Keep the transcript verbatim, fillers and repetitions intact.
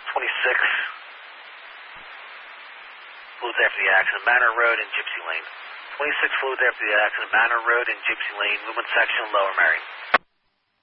twenty-six. Fluids after the accident, Manor Road and Gypsy Lane. twenty-six fluids after the accident, Manor Road and Gypsy Lane, movement section, Lower Marion.